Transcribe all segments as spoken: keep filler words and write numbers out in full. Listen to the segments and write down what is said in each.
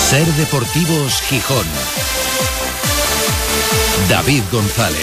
Ser Deportivos Gijón. David González.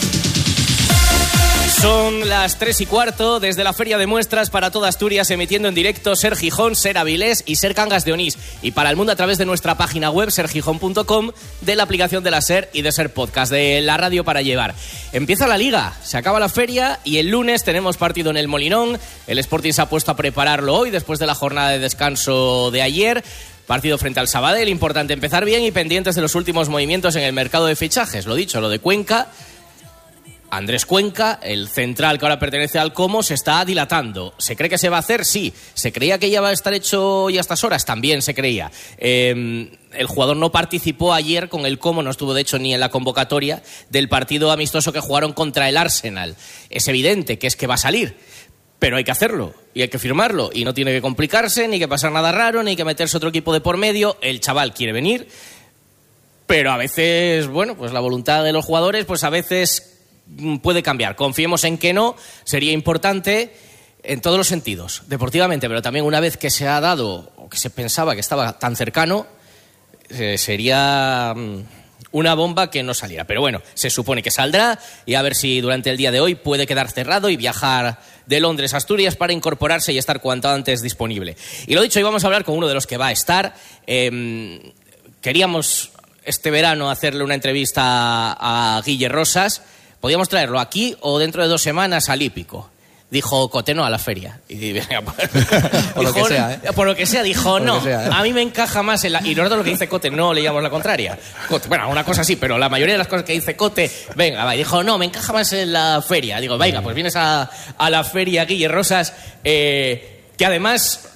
Son las tres y cuarto desde la Feria de Muestras para toda Asturias, emitiendo en directo Ser Gijón, Ser Avilés y Ser Cangas de Onís. Y para el mundo a través de nuestra página web ser gijón punto com, de la aplicación de la Ser y de Ser Podcast, de la radio para llevar. Empieza la Liga, se acaba la feria y el lunes tenemos partido en el Molinón. El Sporting se ha puesto a prepararlo hoy después de la jornada de descanso de ayer. Partido frente al Sabadell, importante empezar bien y pendientes de los últimos movimientos en el mercado de fichajes. Lo dicho, lo de Cuenca. Andrés Cuenca, el central que ahora pertenece al Como, se está dilatando. ¿Se cree que se va a hacer? Sí. ¿Se creía que ya va a estar hecho ya a estas horas? También se creía. Eh, el jugador no participó ayer con el Como, no estuvo de hecho ni en la convocatoria del partido amistoso que jugaron contra el Arsenal. Es evidente que es que va a salir, pero hay que hacerlo y hay que firmarlo. Y no tiene que complicarse, ni que pasar nada raro, ni que meterse otro equipo de por medio. El chaval quiere venir, pero a veces, bueno, pues la voluntad de los jugadores, pues a veces puede cambiar. Confiemos en que no, sería importante en todos los sentidos, deportivamente, pero también una vez que se ha dado, o que se pensaba que estaba tan cercano, eh, sería una bomba que no saliera. Pero bueno, se supone que saldrá y a ver si durante el día de hoy puede quedar cerrado y viajar de Londres a Asturias para incorporarse y estar cuanto antes disponible. Y lo dicho, hoy vamos a hablar con uno de los que va a estar. Eh, queríamos este verano hacerle una entrevista a, a Guille Rosas. Podíamos traerlo aquí o dentro de dos semanas al Hípico. Dijo Cote no a la feria. Y, por lo dijo, que sea, ¿eh? Por lo que sea, dijo no. Sea, ¿eh? A mí me encaja más en la... Y nosotros lo que dice Cote no leíamos la contraria. Cote, bueno, una cosa sí, pero la mayoría de las cosas que dice Cote, venga, va. Y dijo, no, me encaja más en la feria. Digo, venga, pues vienes a, a la feria Guille Rosas, eh, que además...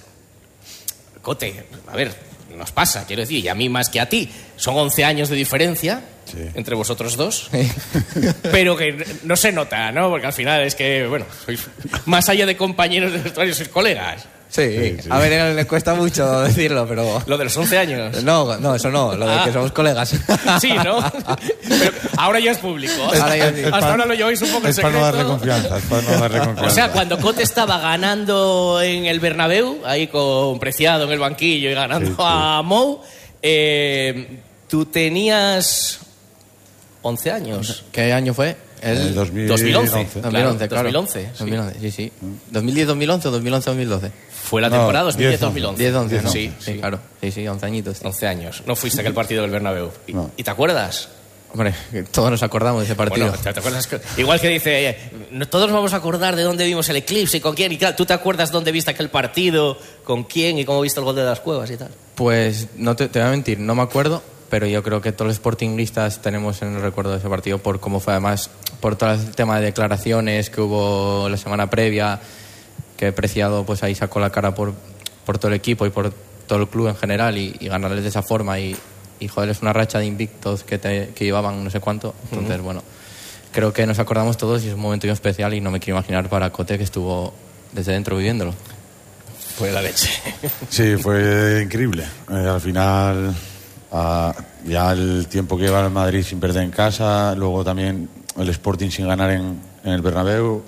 Cote, a ver, nos pasa, quiero decir, y a mí más que a ti, son once años de diferencia... Sí. Entre vosotros dos, sí. Pero que no se nota, ¿no? Porque al final es que, bueno, sois más allá de compañeros de vestuario, sois colegas. Sí, sí, sí. A ver, él le cuesta mucho decirlo, pero... ¿Lo de los once años? No, no, eso no, lo de ah. que somos colegas. Sí, ¿no? Pero ahora ya es público. Ahora ya sí. Hasta pa, ahora lo lleváis un poco en secreto. Es para no darle confianza, es para no darle confianza. O sea, cuando Cote estaba ganando en el Bernabéu, ahí con Preciado en el banquillo y ganando sí, sí. a Mou, eh, tú tenías... once años. ¿Qué año fue? El, el dos mil once. dos mil once, claro, dos mil once, claro. dos mil once, sí. dos mil once, sí, sí. ¿dos mil diez dos mil once o dos mil once dos mil doce? Fue la temporada no, dos mil diez dos mil once. diez once, ¿no? Sí, sí, sí, claro. Sí, sí, once añitos. Sí. once años. No fuiste a aquel partido del Bernabéu. ¿Y, no. ¿y te acuerdas? Hombre, todos nos acordamos de ese partido. Bueno, ¿te, te acuerdas? Igual que dice, eh, todos vamos a acordar de dónde vimos el eclipse y con quién. Y claro, ¿tú te acuerdas dónde viste aquel partido, con quién y cómo viste el gol de las Cuevas y tal? Pues no te, te voy a mentir, no me acuerdo. Pero yo creo que todos los sportingistas tenemos en el recuerdo de ese partido por cómo fue, además, por todo el tema de declaraciones que hubo la semana previa, que Preciado pues ahí sacó la cara por, por todo el equipo y por todo el club en general y, y ganarles de esa forma y, y joder, es una racha de invictos que, te, que llevaban no sé cuánto. Entonces, uh-huh. bueno, creo que nos acordamos todos y es un momento muy especial y no me quiero imaginar para Cote que estuvo desde dentro viviéndolo. Fue la leche. Sí, fue increíble. Eh, al final... Uh, ya el tiempo que lleva el Madrid sin perder en casa, luego también el Sporting sin ganar en, en el Bernabéu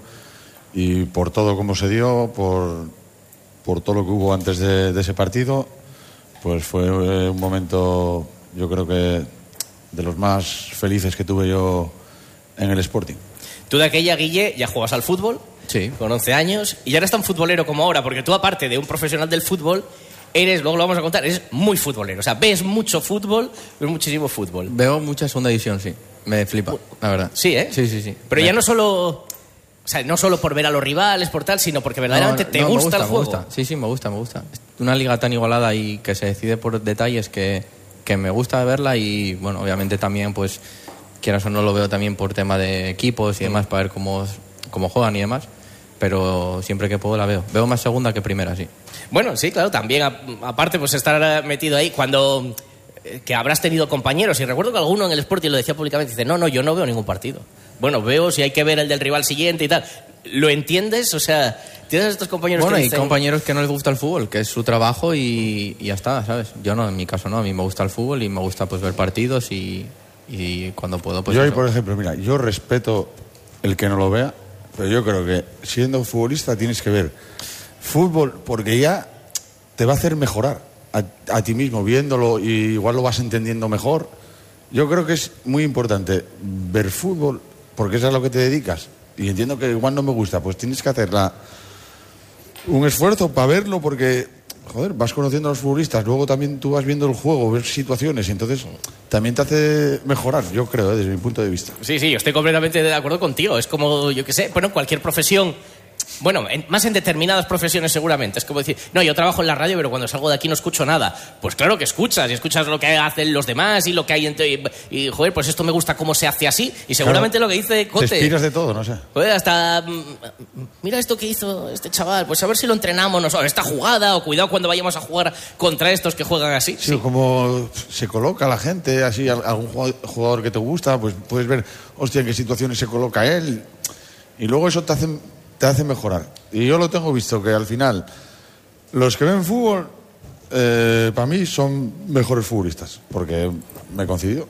y por todo como se dio, por, por todo lo que hubo antes de, de ese partido, pues fue un momento, yo creo que de los más felices que tuve yo en el Sporting. Tú de aquella, Guille, ya juegas al fútbol, sí, con once años, y ya eres tan futbolero como ahora, porque tú aparte de un profesional del fútbol, eres, luego lo vamos a contar, eres muy futbolero. O sea, ves mucho fútbol, ves muchísimo fútbol. Veo mucha segunda división, sí. Me flipa, la verdad. Sí, ¿eh? Sí, sí, sí. Pero me... ya no solo... O sea, no solo por ver a los rivales, por tal, sino porque verdaderamente no, no, te no, gusta, gusta el juego. Me gusta. Sí, sí, me gusta, me gusta. Es una liga tan igualada y que se decide por detalles que, que me gusta verla y, bueno, obviamente también, pues, quieras o no lo veo también por tema de equipos y demás, para ver cómo, cómo juegan y demás. Pero siempre que puedo la veo. Veo más segunda que primera, sí. Bueno, sí, claro, también, a, aparte, pues estar metido ahí cuando... que habrás tenido compañeros, y recuerdo que alguno en el Sporting lo decía públicamente, dice, no, no, yo no veo ningún partido. Bueno, veo si hay que ver el del rival siguiente y tal. ¿Lo entiendes? O sea, tienes a estos compañeros bueno, que hay dicen... compañeros que no les gusta el fútbol, que es su trabajo y, y ya está, ¿sabes? Yo no, en mi caso no, a mí me gusta el fútbol y me gusta pues ver partidos y, y cuando puedo pues... Yo ahí, eso. por ejemplo, mira, yo respeto el que no lo vea, pero yo creo que siendo futbolista tienes que ver fútbol porque ya te va a hacer mejorar. a, a ti mismo, viéndolo, y igual lo vas entendiendo mejor. Yo creo que es muy importante ver fútbol, porque eso es a lo que te dedicas. Y entiendo que igual no me gusta, pues tienes que hacer la, un esfuerzo para verlo, porque, joder, vas conociendo a los futbolistas, luego también tú vas viendo el juego, ves situaciones, y entonces también te hace mejorar, yo creo, ¿eh? Desde mi punto de vista. Sí, sí, yo estoy completamente de acuerdo contigo. Es como, yo qué sé, bueno, cualquier profesión... Bueno, en, más en determinadas profesiones seguramente. Es como decir, no, yo trabajo en la radio, pero cuando salgo de aquí no escucho nada. Pues claro que escuchas, y escuchas lo que hacen los demás y lo que hay entre... Y, y joder, pues esto me gusta cómo se hace así. Y seguramente claro, lo que dice Cote... Te inspiras de todo, no sé. Joder, hasta... Mira esto que hizo este chaval, pues a ver si lo entrenamos nosotros. Esta jugada, o cuidado cuando vayamos a jugar contra estos que juegan así. Sí, sí. Como se coloca la gente, así, algún jugador que te gusta, pues puedes ver, hostia, en qué situaciones se coloca él. Y luego eso te hace... te hace mejorar. Y yo lo tengo visto, que al final los que ven fútbol eh, para mí son mejores futbolistas, porque me coincidió.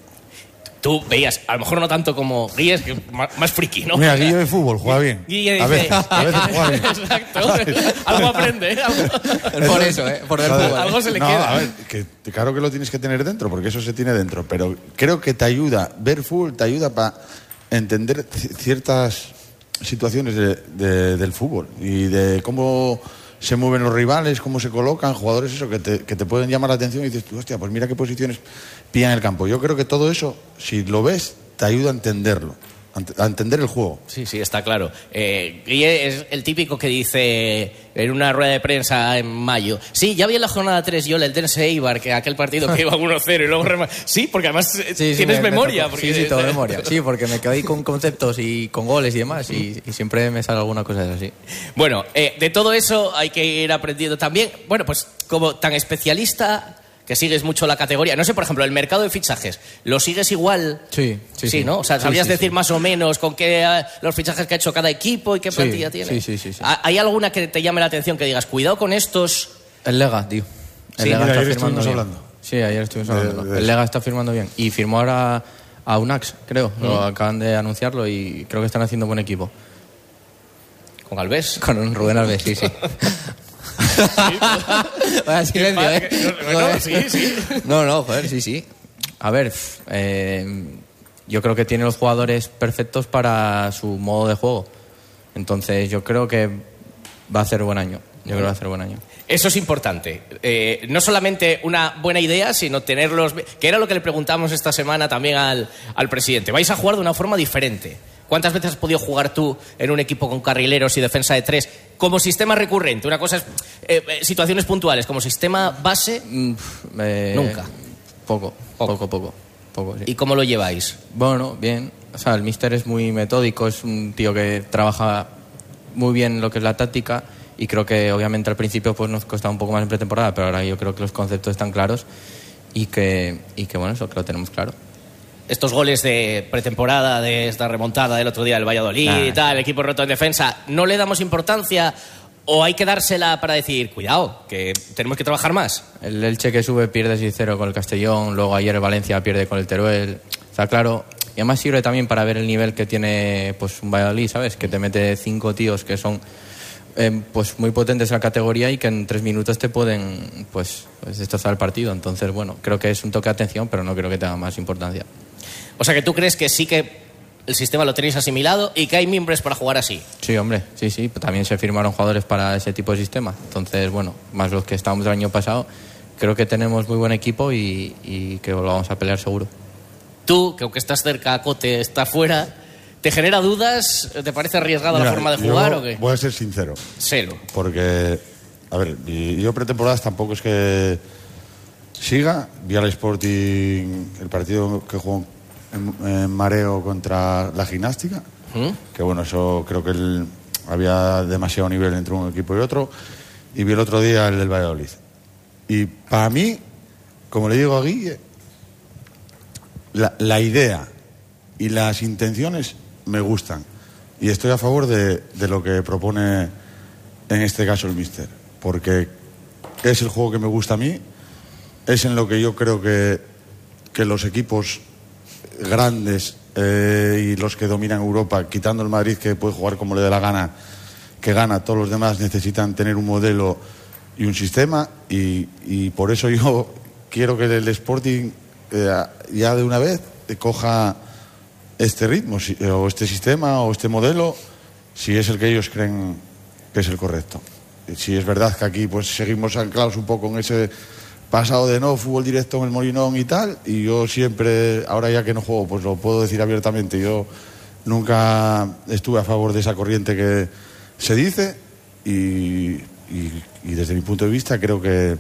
Tú veías, a lo mejor no tanto como Guille, que más, más friki, ¿no? Mira, Guille de fútbol, juega bien. Guille a, dice... veces, a veces juega bien. Exacto. Algo aprende, ¿eh? Algo... Por eso, ¿eh? Por el fútbol. Algo se le no, queda. A ver, que claro que lo tienes que tener dentro, porque eso se tiene dentro, pero creo que te ayuda, ver fútbol te ayuda para entender c- ciertas... situaciones de, de, del fútbol y de cómo se mueven los rivales, cómo se colocan jugadores, eso que te, que te pueden llamar la atención y dices tú, hostia, pues mira qué posiciones pillan el campo. Yo creo que todo eso, si lo ves, te ayuda a entenderlo, a entender el juego. Sí, sí, está claro. Eh, Guille es el típico que dice en una rueda de prensa en mayo, sí, ya vi en la jornada tres yo el Dense Eibar, que aquel partido que iba uno cero y luego rema... Sí, porque además sí, sí, tienes me, memoria. Me porque... Sí, sí, todo memoria. Sí, porque me quedo ahí con conceptos y con goles y demás y, y siempre me sale alguna cosa así. Bueno, eh, de todo eso hay que ir aprendiendo también. Bueno, pues como tan especialista... que sigues mucho la categoría. No sé, por ejemplo, el mercado de fichajes, ¿lo sigues igual? Sí, sí, sí. ¿no? O sea, ¿sabrías sí, sí, decir sí. más o menos con qué uh, los fichajes que ha hecho cada equipo y qué plantilla sí, tiene? Sí, sí, sí, sí. ¿Hay alguna que te llame la atención que digas, cuidado con estos? El Lega, tío. El sí, Lega mira, está ayer firmando estuvimos bien. hablando. Sí, ayer estuvimos hablando. De, de el Lega está firmando bien. Y firmó ahora a Unax, creo. Mm. Lo acaban de anunciarlo y creo que están haciendo buen equipo. ¿Con Alves? Con Rubén Alves, sí, sí. Vaya silencio, ¿eh? Bueno, sí, sí. No, no, joder, sí, sí. A ver, eh, yo creo que tiene los jugadores perfectos para su modo de juego. Entonces yo creo que va a hacer buen año. Yo creo que va a hacer buen año. Eso es importante. Eh, no solamente una buena idea, sino tenerlos... Que era lo que le preguntamos esta semana también al, al presidente. Vais a jugar de una forma diferente. ¿Cuántas veces has podido jugar tú en un equipo con carrileros y defensa de tres como sistema recurrente? Una cosa es eh, situaciones puntuales, como sistema base, mm, eh, nunca. Poco, poco, poco, poco. poco sí. ¿Y cómo lo lleváis? Bueno, bien. O sea, el míster es muy metódico, es un tío que trabaja muy bien lo que es la táctica y creo que obviamente al principio pues nos costaba un poco más en pretemporada, pero ahora yo creo que los conceptos están claros y que, y que bueno, eso que lo tenemos claro. Estos goles de pretemporada, de esta remontada del otro día del Valladolid nah. y tal, el equipo roto en defensa, ¿no le damos importancia o hay que dársela para decir, cuidado, que tenemos que trabajar más? El Elche que sube pierde seis cero con el Castellón, luego ayer el Valencia pierde con el Teruel, está claro. Y además sirve también para ver el nivel que tiene pues un Valladolid, ¿sabes? Que te mete cinco tíos que son eh, pues muy potentes en la categoría y que en tres minutos te pueden pues, pues destrozar el partido. Entonces, bueno, creo que es un toque de atención, pero no creo que tenga más importancia. O sea que tú crees que sí que el sistema lo tenéis asimilado y que hay miembros para jugar así. Sí, hombre, sí, sí. También se firmaron jugadores para ese tipo de sistema. Entonces, bueno, más los que estábamos el año pasado, creo que tenemos muy buen equipo y, y que lo vamos a pelear seguro. Tú, que aunque estás cerca, Cote está fuera, ¿te genera dudas? ¿Te parece arriesgada Mira, la forma de jugar o qué? Voy a ser sincero. Sélo. Porque, a ver, yo pretemporadas tampoco es que siga. Vi al Sporting el partido que jugó en, en Mareo contra la Gimnástica, ¿Mm? que bueno, eso creo que el, había demasiado nivel entre un equipo y otro. Y vi el otro día el del Valladolid. Y para mí, como le digo a Guille, La, la idea y las intenciones me gustan y estoy a favor de, de lo que propone en este caso el míster, porque es el juego que me gusta a mí, es en lo que yo creo que, que los equipos grandes eh, y los que dominan Europa, quitando el Madrid que puede jugar como le dé la gana, que gana, todos los demás necesitan tener un modelo y un sistema, y, y por eso yo quiero que el Sporting eh, ya de una vez coja este ritmo, si, o este sistema, o este modelo, si es el que ellos creen que es el correcto. Si es verdad que aquí pues seguimos anclados un poco en ese pasado de no fútbol directo en el Molinón y tal, y yo siempre, ahora ya que no juego, pues lo puedo decir abiertamente, yo nunca estuve a favor de esa corriente que se dice, y, y, y desde mi punto de vista creo que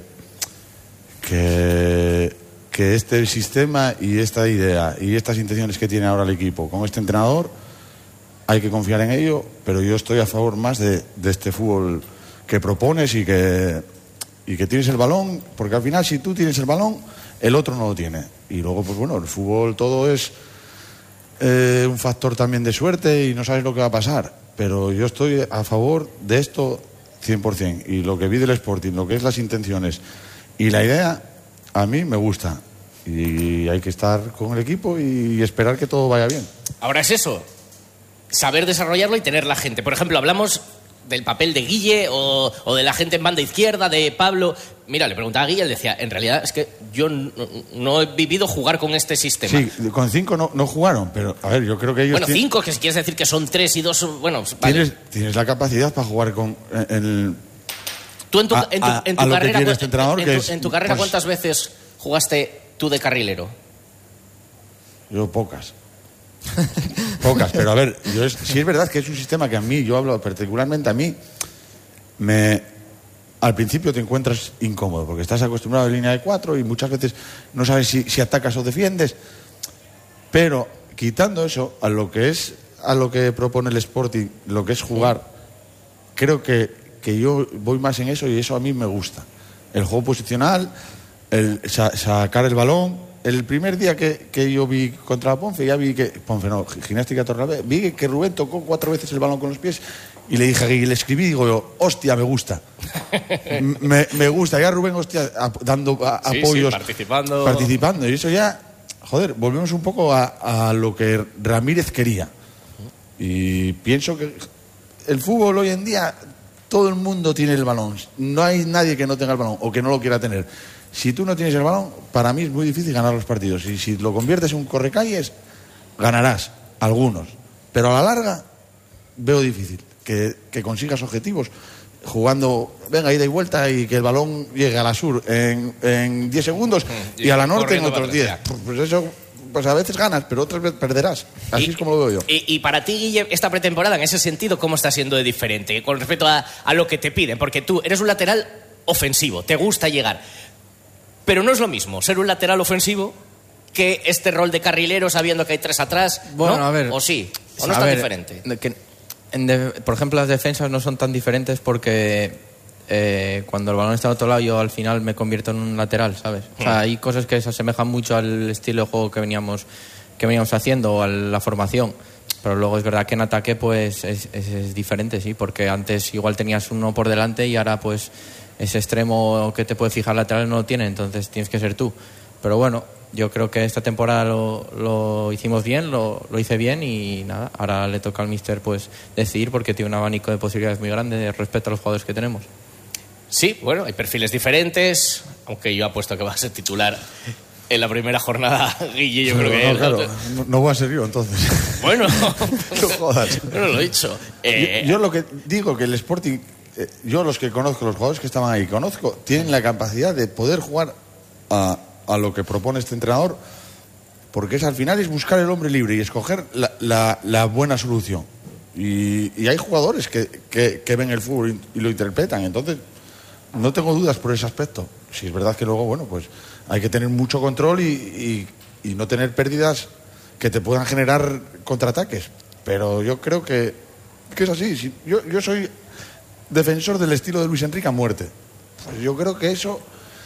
que que este sistema y esta idea y estas intenciones que tiene ahora el equipo con este entrenador, hay que confiar en ello, pero yo estoy a favor más de, de este fútbol que propones y que, y que tienes el balón, porque al final si tú tienes el balón, el otro no lo tiene. Y luego, pues bueno, el fútbol todo es eh, un factor también de suerte y no sabes lo que va a pasar, pero yo estoy a favor de esto cien por ciento, y lo que vi del Sporting, lo que es las intenciones y la idea, a mí me gusta, y hay que estar con el equipo y esperar que todo vaya bien. Ahora es eso, saber desarrollarlo y tener la gente. Por ejemplo, hablamos del papel de Guille o, o de la gente en banda izquierda, de Pablo. Mira, le preguntaba a Guille, él decía, en realidad es que yo no, no he vivido jugar con este sistema. Sí, con cinco no, no jugaron, pero a ver, yo creo que ellos... Bueno, tienen... cinco, que si quieres decir que son tres y dos, bueno... Vale. Tienes, tienes la capacidad para jugar con el... Tú en tu, a, en tu, en tu a, a carrera, lo que este entrenador, en, que en, es, tu, en tu carrera pues, ¿cuántas veces jugaste tú de carrilero? Yo pocas. Pocas, pero a ver, yo es, si es verdad que es un sistema que a mí, yo hablo particularmente a mí, me al principio te encuentras incómodo, porque estás acostumbrado a línea de cuatro y muchas veces no sabes si, si atacas o defiendes, pero quitando eso, a lo que es, a lo que propone el Sporting, lo que es jugar, creo que que yo voy más en eso y eso a mí me gusta. El juego posicional, el sa- sacar el balón. El primer día que, que yo vi contra Ponce, ya vi que... Ponce no, Gimnástica Torrelavega, vi que Rubén tocó cuatro veces el balón con los pies y le dije, y le escribí, digo yo, hostia, me gusta. me, me gusta. Ya Rubén, hostia, a, dando a, sí, apoyos. Sí, participando. Participando. Y eso ya, joder, volvemos un poco a, a lo que Ramírez quería. Y pienso que el fútbol hoy en día... Todo el mundo tiene el balón. No hay nadie que no tenga el balón o que no lo quiera tener. Si tú no tienes el balón, para mí es muy difícil ganar los partidos. Y si lo conviertes en un correcalles, ganarás algunos. Pero a la larga veo difícil que, que consigas objetivos jugando, venga, ida y vuelta, y que el balón llegue a la sur en, en diez segundos y, y a la norte en otros diez. Pues eso... Pues a veces ganas, pero otras veces perderás. Así y, es como lo veo yo. Y, y para ti, Guille, esta pretemporada, en ese sentido, ¿cómo está siendo de diferente con respecto a, a lo que te piden? Porque tú eres un lateral ofensivo, te gusta llegar. Pero no es lo mismo ser un lateral ofensivo que este rol de carrilero sabiendo que hay tres atrás. Bueno, ¿no? a ver. ¿O sí? ¿O no es tan ver, diferente? Que en de, por ejemplo, las defensas no son tan diferentes porque... Eh, cuando el balón está al otro lado yo al final me convierto en un lateral, ¿sabes? O sea, hay cosas que se asemejan mucho al estilo de juego que veníamos que veníamos haciendo o a la formación, pero luego es verdad que en ataque pues es, es, es diferente, sí, porque antes igual tenías uno por delante y ahora pues ese extremo que te puede fijar lateral no lo tiene, entonces tienes que ser tú. Pero bueno, yo creo que esta temporada lo, lo hicimos bien, lo, lo hice bien y nada, ahora le toca al míster pues decidir, porque tiene un abanico de posibilidades muy grande respecto a los jugadores que tenemos. Sí, bueno, hay perfiles diferentes, aunque yo apuesto que va a ser titular en la primera jornada, Guille, yo Pero creo que... No, claro, no, no voy a ser yo, entonces. Bueno, no jodas. Bueno, lo he dicho. Eh... Yo, yo lo que digo, que el Sporting, eh, yo los que conozco, los jugadores que estaban ahí, conozco, tienen la capacidad de poder jugar a, a lo que propone este entrenador, porque es al final es buscar el hombre libre y escoger la, la, la buena solución. Y, y hay jugadores que, que, que ven el fútbol y, y lo interpretan, entonces... No tengo dudas por ese aspecto. Si es verdad que luego, bueno, pues hay que tener mucho control y, y, y no tener pérdidas que te puedan generar contraataques. Pero yo creo que, que es así. Si, yo, yo soy defensor del estilo de Luis Enrique a muerte. Pues yo creo que eso,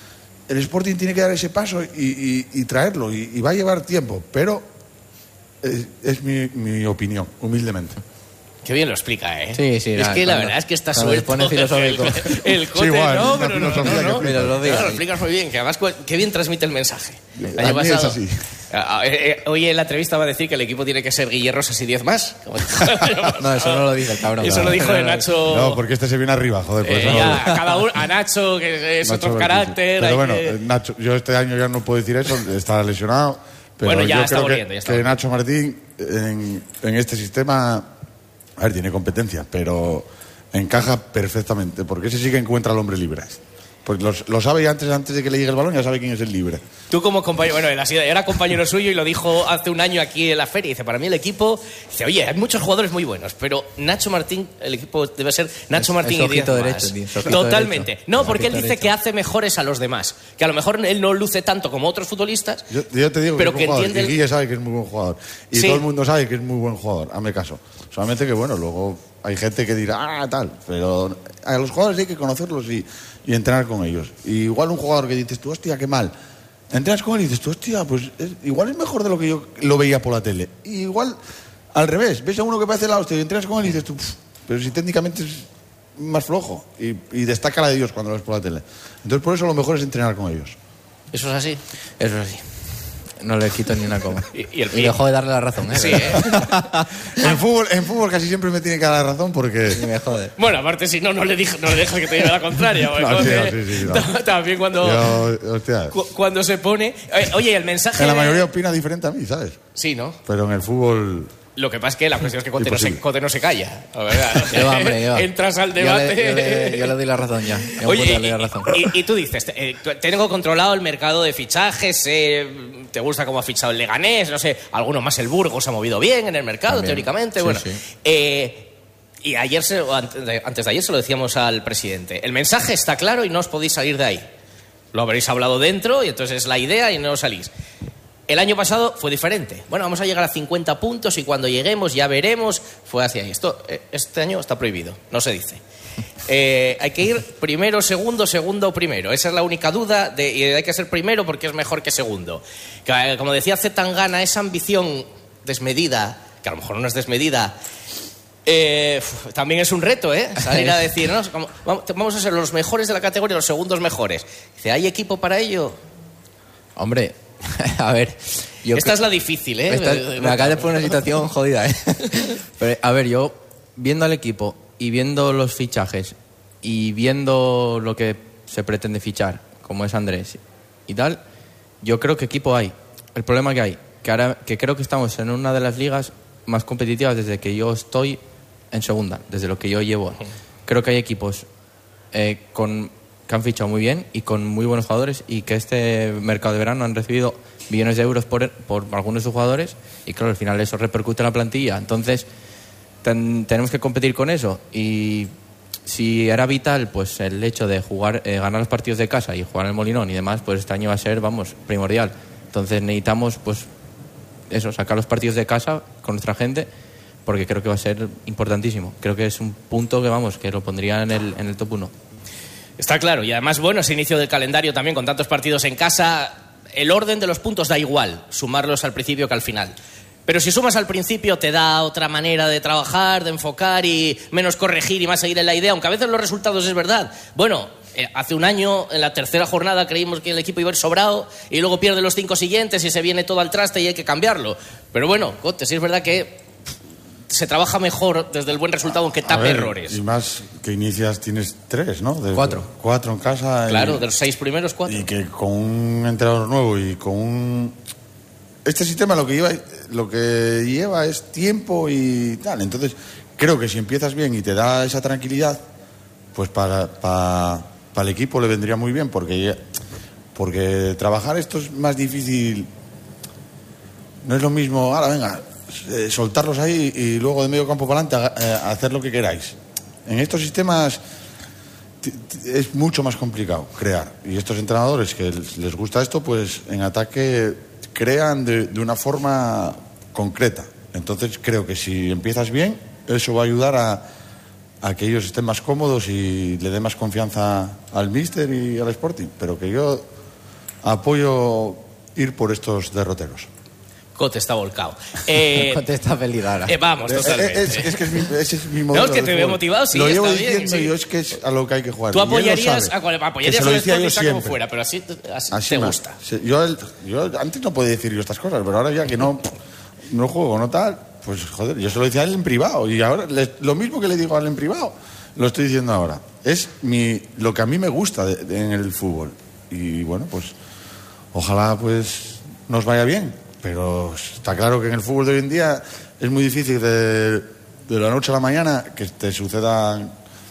el Sporting tiene que dar ese paso y, y, y traerlo. Y, y va a llevar tiempo, pero es, es mi, mi opinión, humildemente. Qué bien lo explica, ¿eh? Sí, sí. Es nada, que la cuando- verdad es que está cuando se suelto. pone filosófico. El, el cote, Sí, igual, no, una pero no, no, filosofía no, no. que flipa. Claro, Filosofía, lo sí. explicas muy bien, que además cu- qué bien transmite el mensaje. El A año mí es pasado. así. Ah, eh, eh, Hoy en la entrevista va a decir que el equipo tiene que ser Guille Rosas y diez más. Como dijo el año No, pasado. eso no lo dice el cabrón. Eso lo dijo No, de no, no. Nacho. No, porque este se viene arriba, joder. Por eh, eso no- ya, a cada uno, a Nacho, que es Nacho otro Bertuzzi. carácter. Pero hay bueno, que- eh, Nacho, yo este año ya no puedo decir eso, está lesionado. Pero Bueno, ya yo está creo volviendo, que, ya está que volviendo. Nacho Martín en, en este sistema, a ver, tiene competencia, pero encaja perfectamente, porque ese sí que encuentra al hombre libre. Pues los- lo sabe ya antes, antes de que le llegue el balón, ya sabe quién es el libre. Tú como compañero, bueno, él ha sido- era compañero suyo y lo dijo hace un año aquí en la feria. Dice, para mí el equipo, dice, oye, hay muchos jugadores muy buenos, pero Nacho Martín, el equipo debe ser Nacho Es- Martín es y diez ojito más. derecho, tío, es ojito Totalmente. derecho. No, Es porque él ojito dice derecho. que hace mejores a los demás. Que a lo mejor él no luce tanto como otros futbolistas. Yo, yo te digo Pero que, que es buen jugador, entiende y el- Guille sabe que es muy buen jugador. Y Sí. todo el mundo sabe que es muy buen jugador, hazme caso. Solamente que, bueno, luego hay gente que dirá, ah, tal, pero a los jugadores hay que conocerlos y, y entrenar con ellos. Y igual un jugador que dices tú, hostia, qué mal. Entrenas con él y dices tú, hostia, pues es- igual es mejor de lo que yo lo veía por la tele. Y igual, al revés, ves a uno que parece la hostia y entrenas con él y dices tú, "Pff, pero si técnicamente es más flojo. Y, y destaca la de Dios cuando lo ves por la tele. Entonces, por eso lo mejor es entrenar con ellos. Eso es así. Eso sí. No le quito ni una coma. Y- y el y pie. dejo de darle la razón, ¿eh? Sí, ¿eh? En fútbol, en fútbol casi siempre me tiene que dar la razón porque... Y me jode. Bueno, aparte, si no, no le, dijo, no le dejas que te lleve la contraria. porque No, sí, joder, no, sí, sí, no. ta- También cuando, Yo, hostia, cu- cuando se pone... Eh, Oye, el mensaje... en la de- mayoría opina diferente a mí, ¿sabes? Sí, ¿no? Pero en el fútbol... Lo que pasa es que la cuestión es que Cote no, se, Imposible. Cote no se calla. La verdad. Qué va, hombre, qué va. Entras al Yo le- debate. Yo le, yo le doy la razón ya. Ya Oye, puedo darle y, la razón. y- y tú dices, te- eh, tú- tengo controlado el mercado de fichajes, eh, te gusta cómo ha fichado el Leganés, no sé, alguno más el Burgos se ha movido bien en el mercado, También. teóricamente, Sí, bueno. sí. Eh, y ayer, se- o antes de, antes de ayer se lo decíamos al presidente, el mensaje está claro y no os podéis salir de ahí. Lo habréis hablado dentro y entonces es la idea y no os salís. El año pasado fue diferente. Bueno, vamos a llegar a cincuenta puntos y cuando lleguemos ya veremos. Fue hacia ahí. Esto, eh, este año está prohibido, no se dice. Eh, hay que ir primero, segundo, segundo, primero. Esa es la única duda. De, y hay que ser primero porque es mejor que segundo. Que, eh, como decía Zetangana, esa ambición desmedida, que a lo mejor no es desmedida, eh, uf, también es un reto, ¿eh? Salir a decir, ¿no? Como, vamos- vamos a ser los mejores de la categoría, los segundos mejores. Dice, ¿hay equipo para ello? Hombre, a ver. Yo Esta cre- es la difícil, ¿eh? Esta- me acabas de poner una situación jodida, ¿eh? Pero, a ver, yo viendo al equipo y viendo los fichajes y viendo lo que se pretende fichar, como es Andrés y tal, yo creo que equipo hay. El problema que hay, que ahora que creo que estamos en una de las ligas más competitivas desde que yo estoy en segunda, desde lo que yo llevo. Creo que hay equipos eh, con, que han fichado muy bien y con muy buenos jugadores y que este mercado de verano han recibido millones de euros por, por algunos de sus jugadores y claro, al final eso repercute en la plantilla. Entonces ten- tenemos que competir con eso y si era vital pues el hecho de jugar, eh, ganar los partidos de casa y jugar en el Molinón y demás, pues este año va a ser, vamos, primordial. Entonces necesitamos pues eso, sacar los partidos de casa con nuestra gente porque creo que va a ser importantísimo. Creo que es un punto que, vamos, que lo pondría en el, en el top uno. Está claro, y además, bueno, ese inicio del calendario también con tantos partidos en casa, el orden de los puntos da igual, sumarlos al principio que al final. Pero si sumas al principio te da otra manera de trabajar, de enfocar y menos corregir y más seguir en la idea, aunque a veces los resultados es verdad. Bueno, eh, hace un año, en la tercera jornada, creímos que el equipo iba a ir sobrado y luego pierde los cinco siguientes y se viene todo al traste y hay que cambiarlo. Pero bueno, Cote, sí es verdad que se trabaja mejor desde el buen resultado aunque A tape ver, errores. Y más que inicias, tienes tres, ¿no? De- Cuatro. Cuatro en casa. y- Claro, de los seis primeros, cuatro. Y que con un entrenador nuevo y con un... Este sistema lo que lleva, lo que lleva es tiempo y tal. Entonces, creo que si empiezas bien y te da esa tranquilidad, pues para, para, para el equipo le vendría muy bien, porque, ya- porque trabajar esto es más difícil. No es lo mismo, ahora venga, eh, soltarlos ahí y luego de medio campo para adelante eh, hacer lo que queráis. En estos sistemas t- t- es mucho más complicado crear. Y estos entrenadores que les les gusta esto, pues en ataque crean de, de una forma concreta. Entonces creo que si empiezas bien, eso va a ayudar a, a que ellos estén más cómodos y le den más confianza al míster y al Sporting. Pero que yo apoyo ir por estos derroteros. Cote está volcado. Eh, Cote está feliz ahora. Eh, vamos, totalmente. Es, es que es mi, ese es mi modelo. No, es que te veo motivado, sí, lo está llevo bien, diciendo sí. yo, es que es a lo que hay que jugar. Tú apoyarías, a, apoyarías a un deportista como fuera, pero así, así, así te me, gusta. Yo, yo antes no podía decir yo estas cosas, pero ahora ya que no, no juego, no tal, pues joder, yo se lo decía a él en privado. Y ahora le, lo mismo que le digo a él en privado, lo estoy diciendo ahora. Es mi, lo que a mí me gusta de, de, en el fútbol. Y bueno, pues ojalá pues nos vaya bien. Pero está claro que en el fútbol de hoy en día es muy difícil de, de la noche a la mañana que te sucedan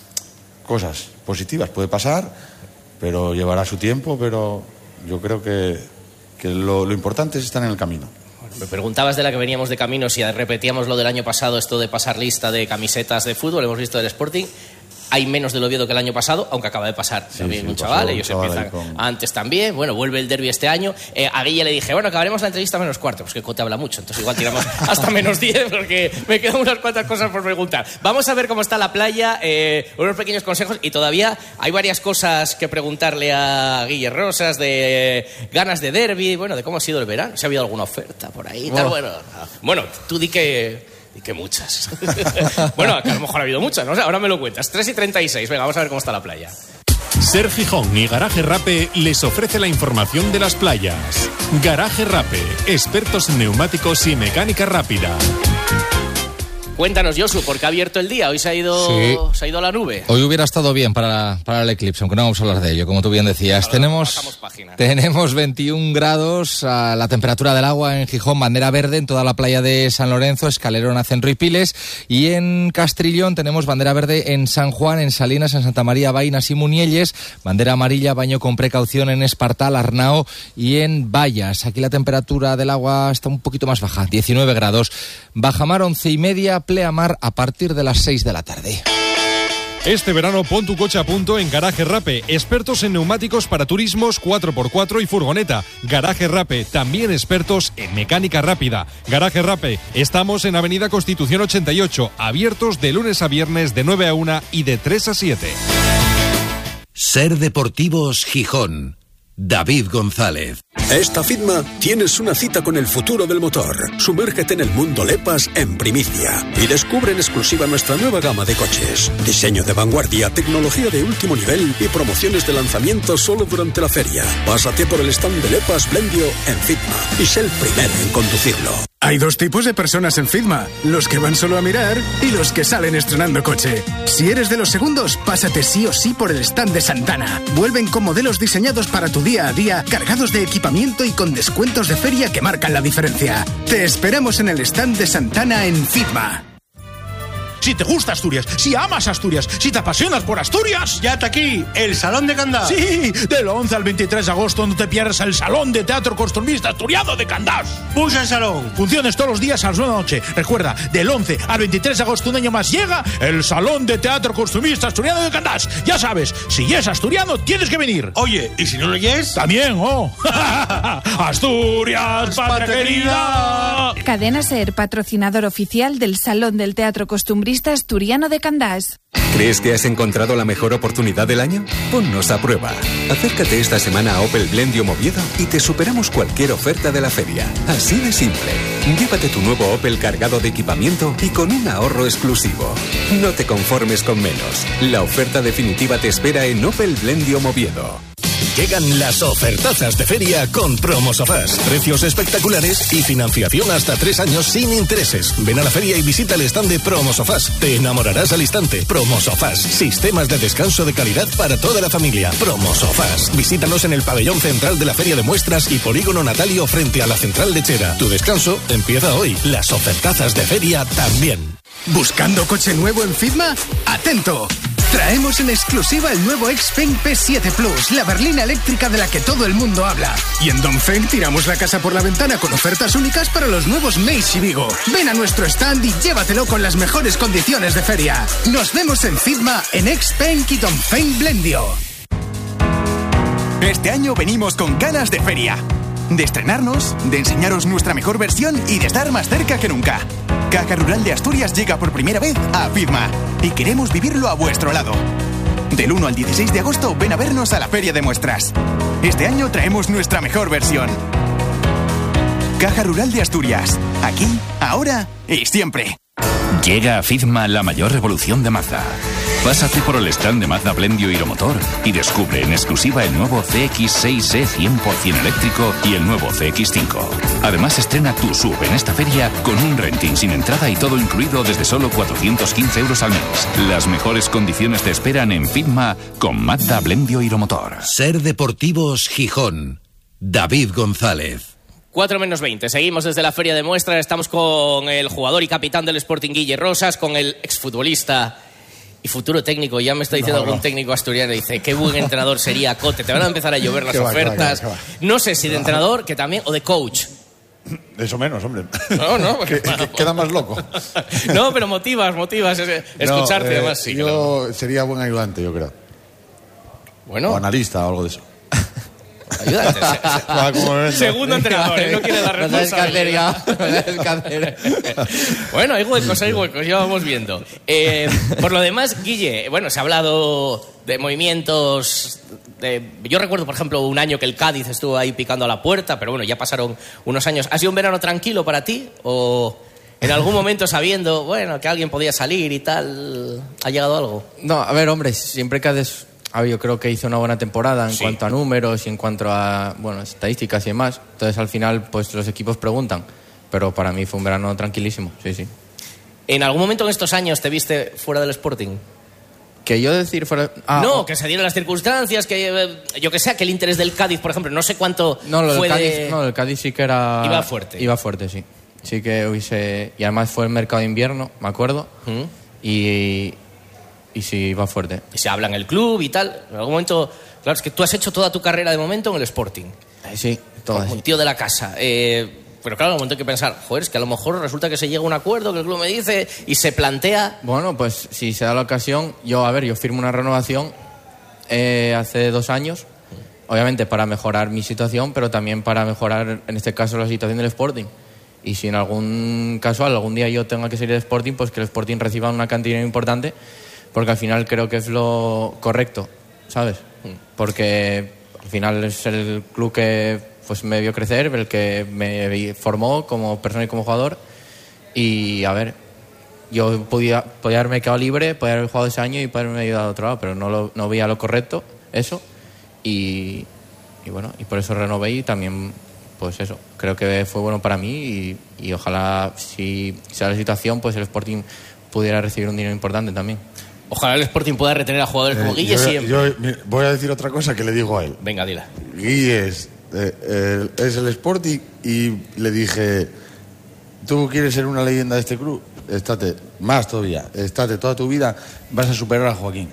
cosas positivas. Puede pasar, pero llevará su tiempo, pero yo creo que, que lo, lo importante es estar en el camino. Me preguntabas de la que veníamos de camino, si repetíamos lo del año pasado, esto de pasar lista de camisetas de fútbol, hemos visto del Sporting. Hay menos del Oviedo que el año pasado, aunque acaba de pasar sí, también sí, un chaval, ellos un chaval empiezan con... antes también, bueno, vuelve el derbi este año. Eh, a Guille le dije, bueno, acabaremos la entrevista a menos cuarto, pues que Cote habla mucho, entonces igual tiramos hasta menos diez, porque me quedan unas cuantas cosas por preguntar. Vamos a ver cómo está la playa, eh, unos pequeños consejos, y todavía hay varias cosas que preguntarle a Guille Rosas, de ganas de derbi, bueno, de cómo ha sido el verano, si ha habido alguna oferta por ahí, tal, oh. bueno, bueno, tú di que... Y que muchas. Bueno, que a lo mejor ha habido muchas, ¿no? O sea, ahora me lo cuentas. tres y treinta y seis. Venga, vamos a ver cómo está la playa. Ser Gijón y Garaje Rape les ofrece la información de las playas. Garaje Rape, expertos en neumáticos y mecánica rápida. Cuéntanos, Josu, ¿por qué ha abierto el día? Hoy se ha ido, sí. se ha ido a la nube. Hoy hubiera estado bien para, para el eclipse, aunque no vamos a hablar de ello, como tú bien decías. Ahora, tenemos, tenemos veintiún grados, a la temperatura del agua en Gijón, bandera verde en toda la playa de San Lorenzo, Escalerona, Centro y Piles. Y en Castrillón tenemos bandera verde en San Juan, en Salinas, en Santa María, Vainas y Munielles. Bandera amarilla, baño con precaución en Espartal, Arnao y en Vallas. Aquí la temperatura del agua está un poquito más baja, diecinueve grados. Bajamar, once y media. Pleamar a partir de las seis de la tarde. Este verano pon tu coche a punto en Garaje Rape, expertos en neumáticos para turismos cuatro por cuatro y furgoneta. Garaje Rape, también expertos en mecánica rápida. Garaje Rape, estamos en Avenida Constitución ochenta y ocho, abiertos de lunes a viernes de nueve a una y de tres a siete. Ser Deportivos Gijón. David González. Esta Fitma tienes una cita con el futuro del motor. Sumérgete en el mundo Lepas en primicia y descubre en exclusiva nuestra nueva gama de coches. Diseño de vanguardia, tecnología de último nivel y promociones de lanzamiento solo durante la feria. Pásate por el stand de Lepas Blendio en Fitma y sé el primero en conducirlo. Hay dos tipos de personas en Fitma, los que van solo a mirar y los que salen estrenando coche. Si eres de los segundos, pásate sí o sí por el stand de Santana. Vuelven con modelos diseñados para tu día a día, cargados de equipamiento y con descuentos de feria que marcan la diferencia. Te esperamos en el stand de Santana en Fitma. Si te gusta Asturias, si amas Asturias, si te apasionas por Asturias, ya está aquí, el Salón de Candás. Sí, del once al veintitrés de agosto, no te pierdas el Salón de Teatro Costumbrista Asturiano de Candás. Pulsa el salón. Funciones todos los días a las nueve de la noche. Recuerda, del once al veintitrés de agosto, un año más, llega el Salón de Teatro Costumbrista Asturiano de Candás. Ya sabes, si es asturiano, tienes que venir. Oye, ¿y si no lo es? También, oh. Asturias, patria querida. Cadena Ser, patrocinador oficial del Salón del Teatro Costumbrista Asturiano de Candás. ¿Crees que has encontrado la mejor oportunidad del año? Ponnos a prueba. Acércate esta semana a Opel Blendium Oviedo y te superamos cualquier oferta de la feria. Así de simple. Llévate tu nuevo Opel cargado de equipamiento y con un ahorro exclusivo. No te conformes con menos. La oferta definitiva te espera en Opel Blendium Oviedo. Llegan las ofertazas de feria con Promosofás. Precios espectaculares y financiación hasta tres años sin intereses. Ven a la feria y visita el stand de Promosofás. Te enamorarás al instante. Promosofás. Sistemas de descanso de calidad para toda la familia. Promosofás. Visítanos en el pabellón central de la Feria de Muestras y Polígono Natalio frente a la Central Lechera. Tu descanso empieza hoy. Las ofertazas de feria también. ¿Buscando coche nuevo en Fitma? ¡Atento! Traemos en exclusiva el nuevo Xpeng P siete Plus, la berlina eléctrica de la que todo el mundo habla. Y en Dongfeng tiramos la casa por la ventana con ofertas únicas para los nuevos Meishi Vigo. Ven a nuestro stand y llévatelo con las mejores condiciones de feria. Nos vemos en Fitma, en Xpeng y Dongfeng Blendio. Este año venimos con ganas de feria. De estrenarnos, de enseñaros nuestra mejor versión y de estar más cerca que nunca. Caja Rural de Asturias llega por primera vez a Fitma y queremos vivirlo a vuestro lado. Del uno al dieciséis de agosto ven a vernos a la Feria de Muestras. Este año traemos nuestra mejor versión. Caja Rural de Asturias. Aquí, ahora y siempre. Llega a FIDMA la mayor revolución de Mazda. Pásate por el stand de Mazda Blendio Hiromotor y descubre en exclusiva el nuevo C X seis E cien por ciento eléctrico y el nuevo C X cinco. Además estrena tu S U V en esta feria con un renting sin entrada y todo incluido desde solo cuatrocientos quince euros al mes. Las mejores condiciones te esperan en FIDMA con Mazda Blendio Hiromotor. Ser Deportivos Gijón. David González. cuatro menos veinte. Seguimos desde la feria de muestras. Estamos con el jugador y capitán del Sporting, Guille Rosas, con el exfutbolista y futuro técnico. Ya me está diciendo no, algún no. técnico asturiano. Dice, qué buen entrenador sería Cote. Te van a empezar a llover las va, ofertas. Que va, que va, que va. No sé si de entrenador, que también, o de coach. Eso menos, hombre. No, no. que, que queda más loco. No, pero motivas, motivas. Escucharte, no, eh, además, sí. Yo no. sería buen ayudante, yo creo. Bueno. O analista o algo de eso. Ayúdate. Se, segundo entrenador, ¿eh? No quiere dar responsabilidad. Bueno, hay huecos, hay huecos, ya vamos viendo. Eh, por lo demás, Guille, bueno, se ha hablado de movimientos. De, yo recuerdo, por ejemplo, un año que el Cádiz estuvo ahí picando a la puerta, pero bueno, ya pasaron unos años. ¿Ha sido un verano tranquilo para ti? ¿O en algún momento, sabiendo, bueno, que alguien podía salir y tal, ha llegado algo? No, a ver, hombre, siempre que haces... A ver, yo creo que hizo una buena temporada en sí. cuanto a números y en cuanto a bueno, estadísticas y demás. Entonces, al final, pues los equipos preguntan. Pero para mí fue un verano tranquilísimo, sí, sí. ¿En algún momento en estos años te viste fuera del Sporting? Que yo decir fuera... Ah, no, oh. que se dieron las circunstancias, que yo que sé, que el interés del Cádiz, por ejemplo, no sé cuánto no, lo fue del Cádiz, de... No, el Cádiz sí que era... Iba fuerte. Iba fuerte, sí. Sí que hubiese... Y además fue el mercado de invierno, me acuerdo. ¿Mm? Y... Y sí, va fuerte. Y se habla en el club y tal. En algún momento... Claro, es que tú has hecho toda tu carrera de momento en el Sporting. Eh, sí, todo. Como un tío de la casa. Eh, pero claro, en algún momento hay que pensar, joder, es que a lo mejor resulta que se llega a un acuerdo, que el club me dice, y se plantea... Bueno, pues si se da la ocasión... Yo, a ver, yo firmo una renovación eh, hace dos años. Obviamente para mejorar mi situación, pero también para mejorar, en este caso, la situación del Sporting. Y si en algún caso, algún día yo tenga que salir del Sporting, pues que el Sporting reciba una cantidad importante... Porque al final creo que es lo correcto, ¿sabes? Porque al final es el club que pues, me vio crecer, el que me formó como persona y como jugador. Y a ver, yo podía, podía haberme quedado libre, podía haber jugado ese año y podía haberme ido a otro lado, pero no, lo, no veía lo correcto, eso. Y, y bueno, y por eso renové y también, pues eso, creo que fue bueno para mí y, y ojalá, si sea la situación, pues el Sporting pudiera recibir un dinero importante también. Ojalá el Sporting pueda retener a jugadores como eh, Guille yo, siempre. Yo voy a decir otra cosa que le digo a él. Venga, dila. Guille es, eh, eh, es el Sporting y le dije, ¿tú quieres ser una leyenda de este club? Estate, más todavía, estate toda tu vida, vas a superar a Joaquín.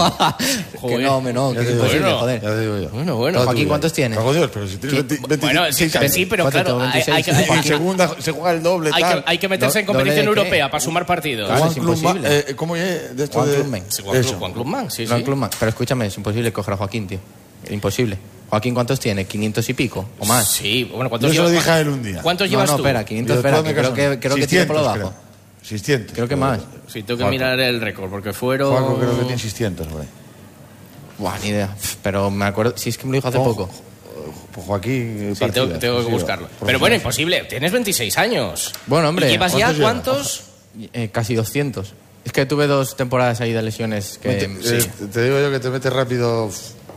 Que no, me no, que es imposible, bueno, joder. Ya te digo yo. Bueno, bueno. Joaquín, ¿cuántos tienes? Cago Dios, pero si tienes veinte, veinte, bueno, sí, sí, pero claro, hay, hay que, en segunda se juega el doble, hay, tal. Que, hay que meterse en competición europea para sumar partidos. Claro, es imposible. Eh, ¿Cómo es? De esto Juan de... Clubman. Juan Clubman, sí, Juan sí. Clubman. Pero escúchame, es imposible coger a Joaquín, tío. Es imposible. Joaquín, ¿cuántos tiene? ¿quinientos y pico? ¿O más? Sí, bueno, ¿cuántos llevas? Yo se llevas? lo dije a él un día. ¿Cuántos llevas no, no, tú? espera, quinientos, espera, que creo que, creo que tiene por lo bajo. seiscientos. Creo que más. Sí, tengo que Juaco. mirar el récord, porque fueron... Juaco creo que tiene seiscientos, por ahí. Buah, ni idea. Pero me acuerdo... Si es que me lo dijo hace oh, poco. Pues Joaquín... Sí, tengo, tengo que buscarlo. Pero bueno, imposible. Tienes veintiséis años. Bueno, hombre... ¿Y llevas ya cuántos? Eh, casi doscientos. Es que tuve dos temporadas ahí de lesiones que... Te, sí. eh, te digo yo que te metes rápido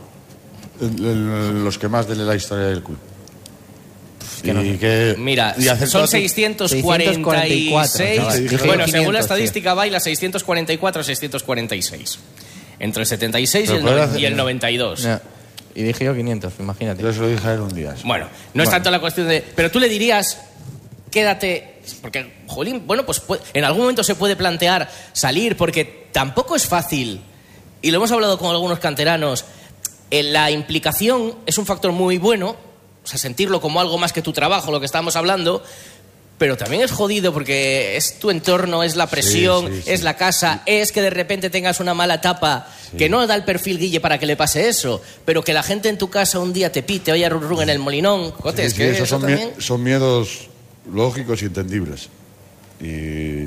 el, el, los que más de la historia del club. Que no. Y que, Mira, y son seiscientos cuarenta y seis. No, bueno, quinientos, según la sí. estadística baila seiscientos cuarenta y cuatro a seiscientos cuarenta y seis. Entre el setenta y seis y el, hacer, y el noventa y dos. No. Y dije yo quinientos, imagínate. Yo se lo dije a él un día. Bueno, no bueno. es tanto la cuestión de... Pero tú le dirías, quédate... Porque, jolín, bueno, pues en algún momento se puede plantear salir, porque tampoco es fácil. Y lo hemos hablado con algunos canteranos. La implicación es un factor muy bueno, o sea, sentirlo como algo más que tu trabajo, lo que estábamos hablando, pero también es jodido porque es tu entorno, es la presión, sí, sí, sí. es la casa, sí. es que de repente tengas una mala etapa, sí. que no da el perfil Guille para que le pase eso, pero que la gente en tu casa un día te pite, oye, run, run en el molinón, joder, sí, es sí, que eso eso son, también... mi- son miedos lógicos y entendibles. Y...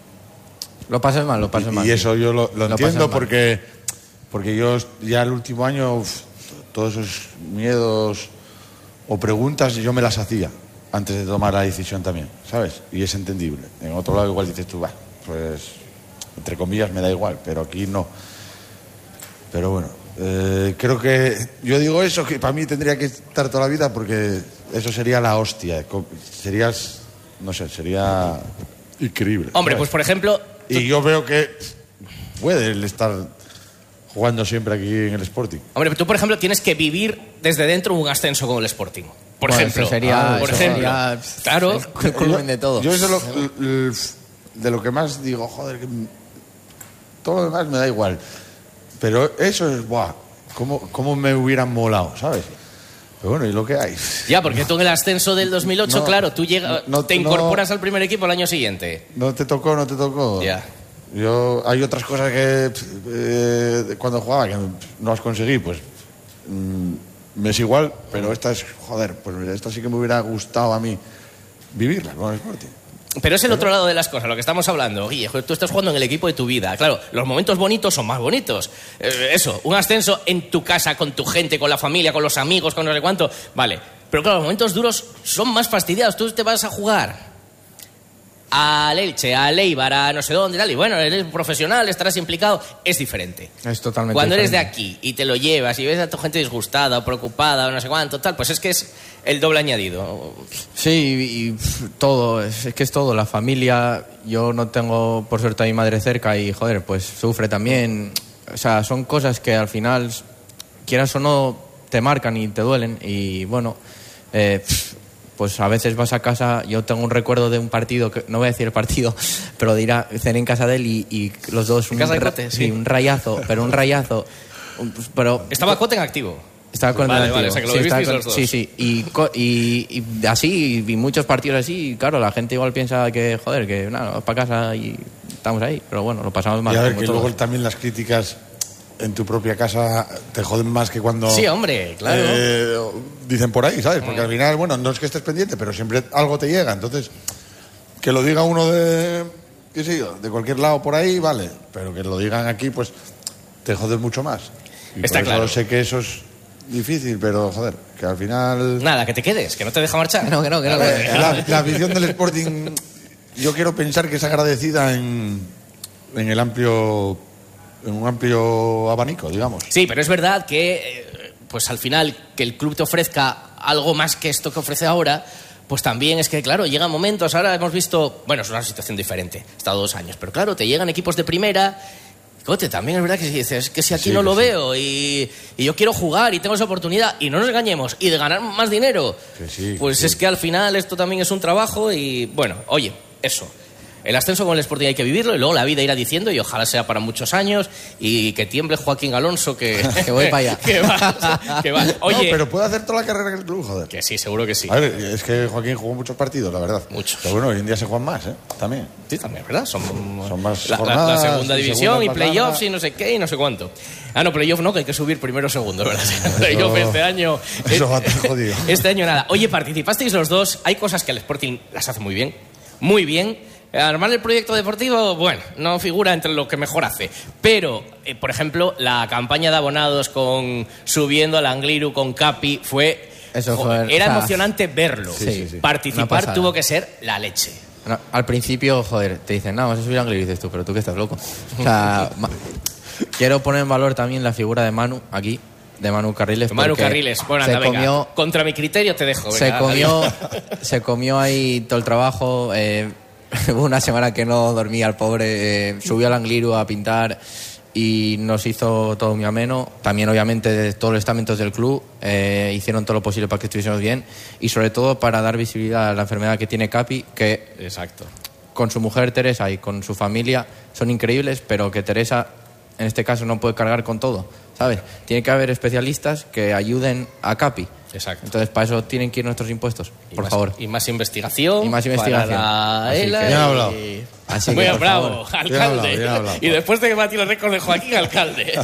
Lo pasas mal, lo pasas y, mal. Y eso yo lo, lo, lo entiendo porque, mal. porque yo ya el último año, uf, todos esos miedos... o preguntas yo me las hacía antes de tomar la decisión también, ¿sabes? Y es entendible. En otro lado igual dices tú, va, pues entre comillas me da igual, pero aquí no. Pero bueno, eh, creo que yo digo eso, que para mí tendría que estar toda la vida, porque eso sería la hostia. Serías, no sé, sería increíble. Hombre, ¿sabes? pues por ejemplo... Y tú... yo veo que puede el estar jugando siempre aquí en el Sporting. Hombre, tú por ejemplo tienes que vivir desde dentro un ascenso con el Sporting. Por bueno, ejemplo, eso sería, ah, por eso ejemplo, sería claro, el culmen de todo. Yo eso lo, l, l, de lo que más digo, joder, que todo lo demás me da igual. Pero eso es, buah, cómo, cómo me hubieran molado, ¿sabes? Pero bueno, y lo que hay. Ya, porque tú en el ascenso del dos mil ocho, no, claro, tú llega, no, te incorporas no, al primer equipo el año siguiente. No te tocó, no te tocó. Ya. Yo, hay otras cosas que eh, cuando jugaba que no las conseguí, pues mmm, me es igual, pero esta es, joder, pues esta sí que me hubiera gustado a mí vivirla con el Sporting. Pero es el otro lado de las cosas, lo que estamos hablando. Guille, tú estás jugando en el equipo de tu vida. Claro, los momentos bonitos son más bonitos. Eh, eso, un ascenso en tu casa, con tu gente, con la familia, con los amigos, con no sé cuánto. Vale, pero claro, los momentos duros son más fastidiados. Tú te vas a jugar a Elche, a Eibar, a no sé dónde, tal, y bueno, eres profesional, estarás implicado, es diferente. Es totalmente Cuando diferente. eres de aquí y te lo llevas y ves a tu gente disgustada o preocupada o no sé cuánto, tal, pues es que es el doble añadido. Sí, y, y pff, todo, es, es que es todo, la familia, yo no tengo por suerte a mi madre cerca y joder, pues sufre también, o sea, son cosas que al final, quieras o no, te marcan y te duelen y bueno, eh, pff, pues a veces vas a casa, yo tengo un recuerdo de un partido, que no voy a decir el partido, pero de ir a cenar en casa de él y, y los dos... ¿En casa de ra- Cote? Sí, Sí. un rayazo, pero un rayazo. un- pero Estaba Cote en activo. Estaba con Vale, el vale, antiguo. o sea que lo Sí, vivisteis estaba los dos. Sí, sí. Y, co- y, y así, y muchos partidos así, y claro, la gente igual piensa que, joder, que nada, vamos para casa y estamos ahí. Pero bueno, lo pasamos mal. Y a ver, como que todos. luego también las críticas en tu propia casa te joden más que cuando... Sí, hombre, claro. eh, dicen por ahí, ¿sabes? Porque al final, bueno, no es que estés pendiente, pero siempre algo te llega. Entonces, que lo diga uno de, qué sé yo, de cualquier lado por ahí, vale. Pero que lo digan aquí, pues te jodes mucho más. Y Está por claro. eso sé que eso es difícil, pero joder, que al final... Nada, que te quedes, que no te deja marchar. No, que no, que no. Eh, la, la afición del Sporting, yo quiero pensar que es agradecida en, en el amplio, en un amplio abanico, digamos. Sí, pero es verdad que, eh, pues al final, que el club te ofrezca algo más que esto que ofrece ahora, pues también es que, claro, llegan momentos, ahora hemos visto, bueno, es una situación diferente, he estado dos años, pero claro, te llegan equipos de primera. Cote, también es verdad que si dices que si aquí Sí, no que lo sí. veo y, y yo quiero jugar y tengo esa oportunidad y no nos engañemos y de ganar más dinero, Que sí, pues que es sí. que al final esto también es un trabajo y bueno, oye, eso. El ascenso con el Sporting hay que vivirlo y luego la vida irá diciendo y ojalá sea para muchos años y que tiemble Joaquín Alonso que, Que voy para allá. que va, que va. Oye, No, pero puede hacer toda la carrera en el club, joder. que sí, seguro que sí. A ver, es que Joaquín jugó muchos partidos, la verdad. Muchos. Pero bueno, hoy en día se juegan más, ¿eh? También. Sí, también, ¿verdad? Son, Son más la, la- jornadas, la segunda y división segunda y más playoffs larga. y no sé qué y no sé cuánto. Ah, no, playoff no, que hay que subir primero o segundo, ¿verdad? Playoff este año... Eso va a estar jodido. Este año nada. Oye, participasteis los dos. Hay cosas que el Sporting las hace muy bien. Muy bien. Armar el proyecto deportivo, bueno, no figura entre lo que mejor hace. Pero, eh, por ejemplo, la campaña de abonados con subiendo al Angliru con Capi fue... Eso joder, fue- era o sea, emocionante verlo. sí, sí, sí. Una Participar pasada. tuvo que ser la leche. No, al principio, joder, te dicen, no, vas a subir a Angliru y dices tú, pero tú que estás loco. O sea, ma- quiero poner en valor también la figura de Manu aquí, de Manu Carriles. Manu porque Carriles, bueno, anda, se venga. comió, Contra mi criterio te dejo. se venga, comió, adiós. se comió ahí todo el trabajo. Eh, hubo una semana que no dormía el pobre, eh, subió al Angliru a pintar y nos hizo todo muy ameno. También, obviamente, de todos los estamentos del club eh, hicieron todo lo posible para que estuviésemos bien y, sobre todo, para dar visibilidad a la enfermedad que tiene Capi, que Exacto. con su mujer Teresa y con su familia son increíbles, pero que Teresa, en este caso, no puede cargar con todo, ¿sabes? Tiene que haber especialistas que ayuden a Capi. Exacto. Entonces, para eso tienen que ir nuestros impuestos, Y por más- favor. Y más investigación. Y más investigación. Para Así ELA que- y- Bien hablado. Así que, Muy por bravo, favor. alcalde. Bien hablado, bien hablado. Y después de que batir el récord de Joaquín, alcalde.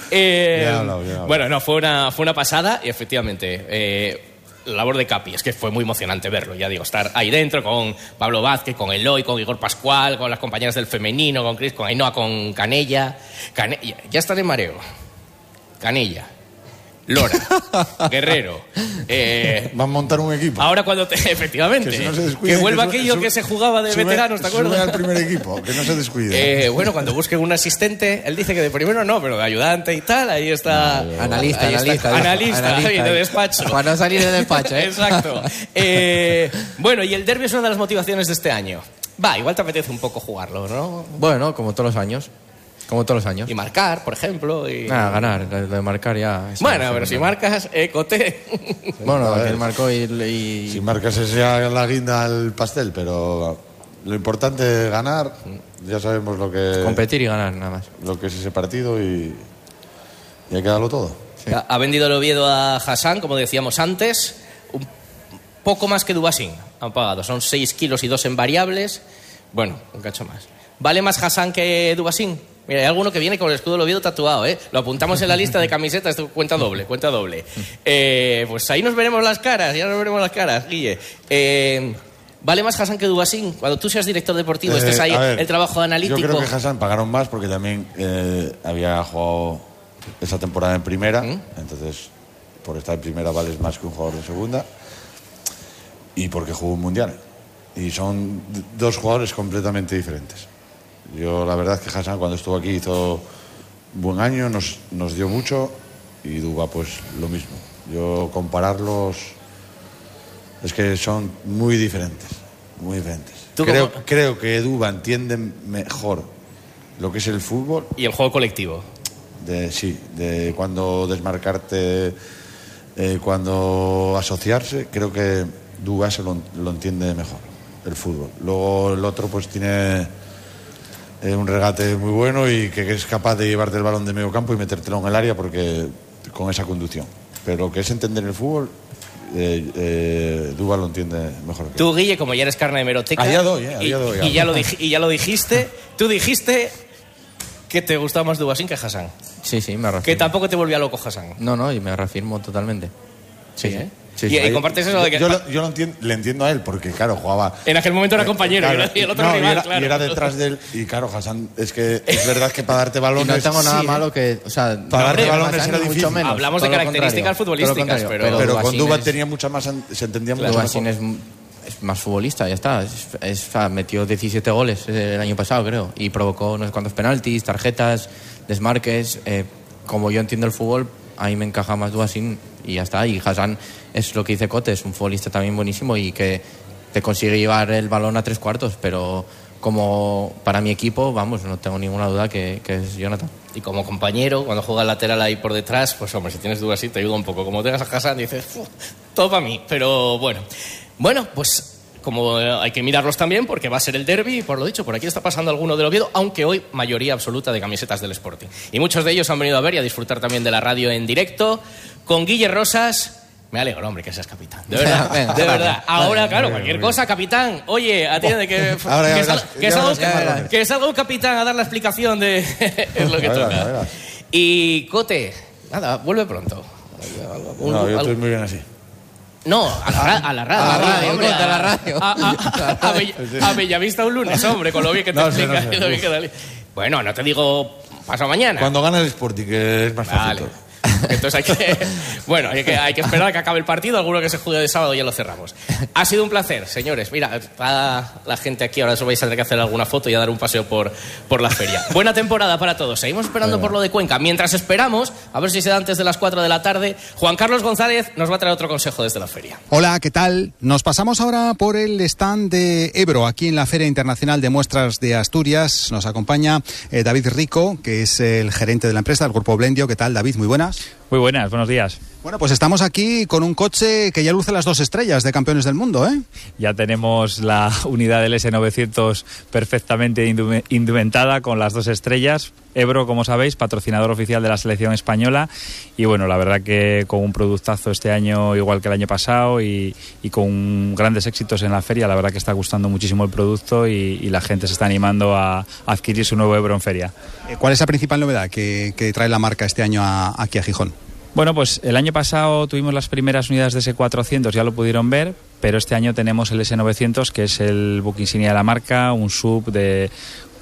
Eh, Bien hablado, bien hablado. Bueno, no, fue una, fue una pasada y efectivamente. Eh, la labor de Capi, es que fue muy emocionante verlo, ya digo, estar ahí dentro con Pablo Vázquez, con Eloy, con Igor Pascual, con las compañeras del femenino, con Cris, con Ainhoa, con Canella. Cane- ya están en mareo. Canella, Lora, Guerrero. Eh, Van a montar un equipo. Ahora cuando te... Efectivamente. Que, si no se que descuiden, vuelva que aquello sube, que se jugaba de sube, veteranos, ¿te acuerdas? Sube al primer equipo, que no se descuide. Eh, bueno, cuando busquen un asistente, él dice que de primero no, pero de ayudante y tal, ahí está... No, analista, ahí analista, está, analista. analista, analista de despacho. Para no salir de despacho, ¿eh? Exacto. Eh, bueno, y el derbi es una de las motivaciones de este año. Va, igual te apetece un poco jugarlo, ¿no? Bueno, como todos los años. Como todos los años. Y marcar, por ejemplo. Y... Ah, ganar. Lo de marcar ya... Bueno, pero si marcas, eh, Coté. Bueno, aquel marcó y, y... Si marcas es ya la guinda al pastel, pero lo importante es ganar. Ya sabemos lo que... Competir y ganar, nada más. Lo que es ese partido y, y hay que darlo todo. Sí. Ha vendido el Oviedo a Hassan, como decíamos antes. Un poco más que Dubasín han pagado. Son seis kilos y dos en variables. Bueno, un cacho más. ¿Vale más Hassan que Dubasín? Mira, hay alguno que viene con el escudo del Oviedo tatuado, ¿eh? Lo apuntamos en la lista de camisetas, cuenta doble, cuenta doble. Eh, pues ahí nos veremos las caras, ya nos veremos las caras, Guille. Eh, ¿Vale más Hassan que Dubasín? Cuando tú seas director deportivo, Eh, estés ahí, a ver, el trabajo analítico... Yo creo que Hassan pagaron más porque también eh, había jugado esa temporada en primera, ¿Mm? Entonces por estar en primera vales más que un jugador de segunda y porque jugó un mundial. Y son dos jugadores completamente diferentes. Yo la verdad es que Hassan cuando estuvo aquí hizo un buen año, nos, nos dio mucho y Duba pues lo mismo. Yo compararlos es que son muy diferentes, muy diferentes. Creo, como... creo que Duba entiende mejor lo que es el fútbol. Y el juego colectivo. De, sí, de cuando desmarcarte, eh, cuando asociarse, creo que Duba se lo, lo entiende mejor, el fútbol. Luego el otro pues tiene... Eh, un regate muy bueno y que es capaz de llevarte el balón de medio campo y metértelo en el área porque con esa conducción. Pero lo que es entender el fútbol, eh, eh, Duba lo entiende mejor que tú, Guille, como ya eres carne de meroteca... Allá doy, eh, allá doy, y, y, ya lo dij, y ya lo dijiste, tú dijiste que te gustaba más Dubasín que Hassan. Sí, sí, me reafirmo. Que tampoco te volvía loco Hassan. No, no, y me reafirmo totalmente. Sí, ¿eh? Sí, sí, y, sí. y compartes eso de que... Yo, yo, yo lo entiendo, le entiendo a él, porque claro, jugaba... En aquel momento era compañero, eh, claro, y el otro no, rival, y era, claro. y era detrás de él, y claro, Hassan, es que es verdad que para darte balones... Y no tengo nada sí, malo que... O sea, para darte hombre, balones Hassan era mucho difícil. menos, Hablamos de características futbolísticas, pero... Pero, pero con Duba es... tenía mucha más... Se entendía claro, mucho Dubasín mejor. es, es más futbolista, ya está. Es, es, o sea, metió diecisiete goles el año pasado, creo, y provocó no sé cuántos penaltis, tarjetas, desmarques... Eh, como yo entiendo el fútbol, a mí me encaja más Dubasín y ya está. Y Hassan es lo que dice Cote, es un futbolista también buenísimo y que te consigue llevar el balón a tres cuartos, pero como para mi equipo, vamos, no tengo ninguna duda que, que es Jonathan. Y como compañero, cuando juega el lateral ahí por detrás, pues hombre, si tienes dudas así te ayuda un poco. Como tengas a Hassan dices, todo para mí, pero bueno. Bueno, pues... como hay que mirarlos también porque va a ser el derbi y por lo dicho, por aquí está pasando alguno del Oviedo, aunque hoy mayoría absoluta de camisetas del Sporting. Y muchos de ellos han venido a ver y a disfrutar también de la radio en directo. Con Guille Rosas, me alegro, hombre, que seas capitán. De verdad, Venga, de vale, verdad. Ahora, vale, claro, vale, cualquier vale. cosa, capitán. Oye, atiende que, Ahora ya que, verás, sal- que ya salga verás qué balones. que salga un capitán a dar la explicación de es lo que A verás, toca. a verás. Y Cote, nada, vuelve pronto. Un- No, yo algo- estoy muy bien así. No, a la, ra- a la radio. A la radio, hombre, Cote, a la radio. A, a- a Bella- a Bellavista un lunes, hombre, con lo bien que te No sé, explica. no sé. y lo bien que da- Bueno, no te digo pasado mañana. Cuando gana el Sporting, que es más fácil Vale. todo. Entonces hay que, bueno, hay que, hay que esperar a que acabe el partido. Alguno que se juegue de sábado ya lo cerramos. Ha sido un placer, señores. Mira, está la gente aquí. Ahora os vais a tener que hacer alguna foto y a dar un paseo por, por la feria. Buena temporada para todos. Seguimos esperando Venga. por lo de Cuenca. Mientras esperamos, a ver si se da antes de las cuatro de la tarde, Juan Carlos González nos va a traer otro consejo desde la feria. Hola, ¿qué tal? Nos pasamos ahora por el stand de Ebro, aquí en la Feria Internacional de Muestras de Asturias. Nos acompaña eh, David Rico, que es el gerente de la empresa, del Grupo Blendio. ¿Qué tal, David? Muy buenas. Muy buenas, buenos días. Bueno, pues estamos aquí con un coche que ya luce las dos estrellas de campeones del mundo, ¿eh? Ya tenemos la unidad del ese novecientos perfectamente indume- indumentada con las dos estrellas. Ebro, como sabéis, patrocinador oficial de la selección española. Y bueno, la verdad que con un productazo este año igual que el año pasado y, y con grandes éxitos en la feria, la verdad que está gustando muchísimo el producto y, y la gente se está animando a, a adquirir su nuevo Ebro en feria. Eh, ¿Cuál es la principal novedad que, que trae la marca este año a- aquí a Gijón? Bueno, pues el año pasado tuvimos las primeras unidades de ese cuatrocientos, ya lo pudieron ver, pero este año tenemos el ese novecientos, que es el buque insignia de la marca, un sub de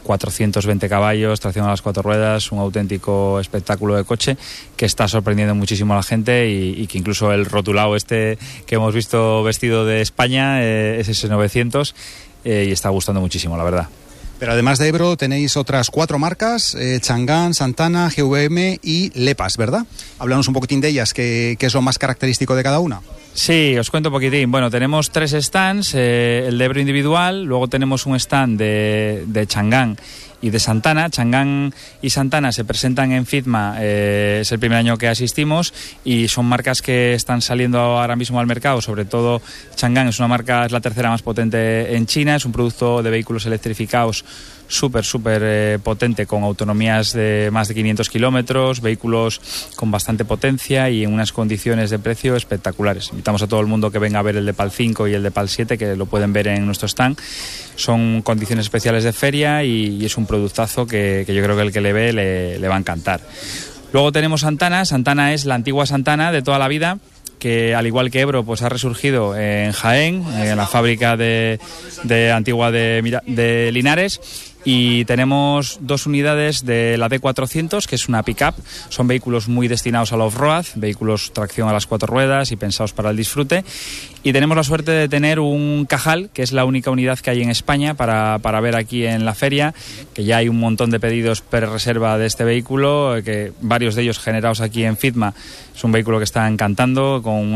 cuatrocientos veinte caballos, tracción a las cuatro ruedas, un auténtico espectáculo de coche que está sorprendiendo muchísimo a la gente y, y que incluso el rotulado este que hemos visto vestido de España eh, es ese novecientos eh, y está gustando muchísimo, la verdad. Pero además de Ebro tenéis otras cuatro marcas, eh, Chang'an, Santana, G V M y Lepas, ¿verdad? Háblanos un poquitín de ellas, ¿qué, qué es lo más característico de cada una? Sí, os cuento un poquitín. Bueno, tenemos tres stands, eh, el de Ebro individual, luego tenemos un stand de, de Chang'an y de Santana. Chang'an y Santana se presentan en FITMA, eh, es el primer año que asistimos y son marcas que están saliendo ahora mismo al mercado, sobre todo Chang'an es una marca, es la tercera más potente en China, es un producto de vehículos electrificados súper, súper eh, potente, con autonomías de más de quinientos kilómetros, vehículos con bastante potencia y en unas condiciones de precio espectaculares. Invitamos a todo el mundo que venga a ver el de PAL cinco y el de PAL siete, que lo pueden ver en nuestro stand. Son condiciones especiales de feria y, y es un productazo que, que yo creo que el que le ve le, le va a encantar. Luego tenemos Santana. Santana es la antigua Santana de toda la vida, que al igual que Ebro pues ha resurgido en Jaén, en la fábrica de, de antigua de, de Linares, y tenemos dos unidades de la D cuatrocientos, que es una pick-up. Son vehículos muy destinados al off-road, vehículos tracción a las cuatro ruedas y pensados para el disfrute. Y tenemos la suerte de tener un Cajal, que es la única unidad que hay en España para, para ver aquí en la feria, que ya hay un montón de pedidos pre-reserva de este vehículo, que varios de ellos generados aquí en FITMA. Es un vehículo que está encantando, con